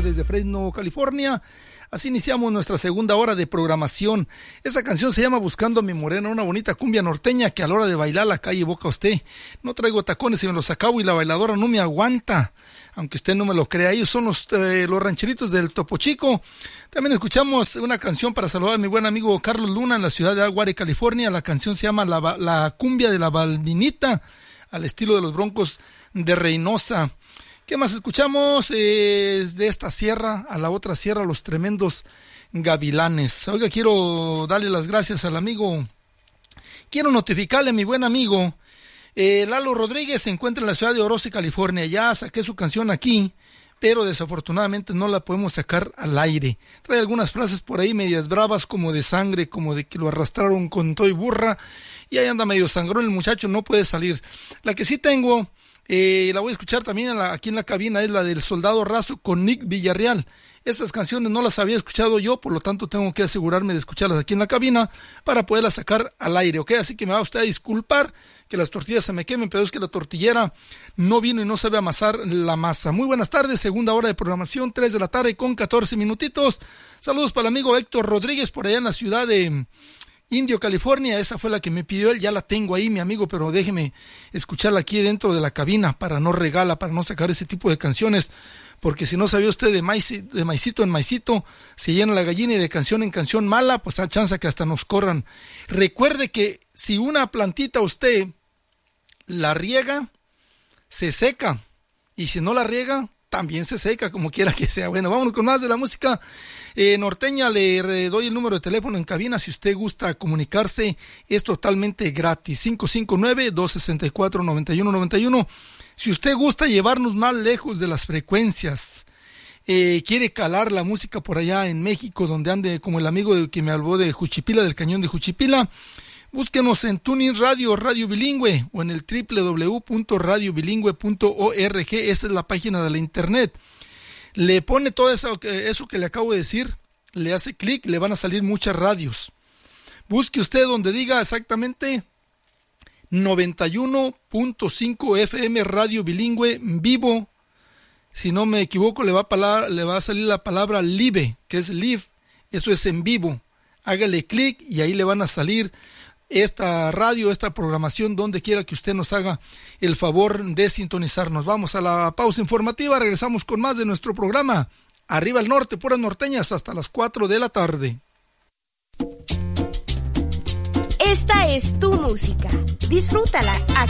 desde Fresno, California. Así iniciamos nuestra segunda hora de programación. Esa canción se llama Buscando a mi morena, una bonita cumbia norteña que a la hora de bailar la calle evoca a usted. No traigo tacones y me los acabo y la bailadora no me aguanta. Aunque usted no me lo crea, ellos son los rancheritos del Topo Chico. También escuchamos una canción para saludar a mi buen amigo Carlos Luna en la ciudad de Aguare, California. La canción se llama La cumbia de la Balvinita, al estilo de los Broncos de Reynosa. ¿Qué más escuchamos? De esta sierra a la otra sierra, los tremendos gavilanes. Oiga, quiero darle las gracias al amigo. Quiero notificarle a mi buen amigo Lalo Rodríguez. Se encuentra en la ciudad de Orosi, California. Ya saqué su canción aquí, pero desafortunadamente no la podemos sacar al aire. Trae algunas frases por ahí medias bravas, como de sangre, como de que lo arrastraron con todo y burra, y ahí anda medio sangrón el muchacho, no puede salir. La que sí tengo, la voy a escuchar también aquí en la cabina, es la del Soldado Raso con Nick Villarreal. Estas canciones no las había escuchado yo, por lo tanto tengo que asegurarme de escucharlas aquí en la cabina para poderlas sacar al aire, ¿ok? Así que me va usted a disculpar que las tortillas se me quemen, pero es que la tortillera no vino y no sabe amasar la masa. Muy buenas tardes, segunda hora de programación, 3 de la tarde con 14 minutitos. Saludos para el amigo Héctor Rodríguez por allá en la ciudad de Indio, California. Esa fue la que me pidió él, ya la tengo ahí, mi amigo, pero déjeme escucharla aquí dentro de la cabina para no sacar ese tipo de canciones, porque si no sabía usted de maicito en maicito se llena la gallina, y de canción en canción mala, pues hay chance que hasta nos corran. Recuerde que si una plantita usted la riega, se seca, y si no la riega, también se seca, como quiera que sea. Bueno, vámonos con más de la música norteña. Le doy el número de teléfono en cabina si usted gusta comunicarse, es totalmente gratis, 559-264-9191. Si usted gusta llevarnos más lejos de las frecuencias, quiere calar la música por allá en México, donde ande, como el amigo que me habló de Juchipila, del cañón de Juchipila, búsquenos en TuneIn Radio, Radio Bilingüe, o en el www.radiobilingüe.org. Esa es la página de la internet. Le pone todo eso que le acabo de decir, le hace clic, le van a salir muchas radios. Busque usted donde diga exactamente 91.5 FM Radio Bilingüe vivo. Si no me equivoco, le va a salir la palabra live, que es live, eso es en vivo. Hágale clic y ahí le van a salir esta radio, esta programación, donde quiera que usted nos haga el favor de sintonizarnos. Vamos a la pausa informativa, regresamos con más de nuestro programa Arriba el Norte, puras norteñas, hasta las 4 de la tarde. Esta es tu música, disfrútala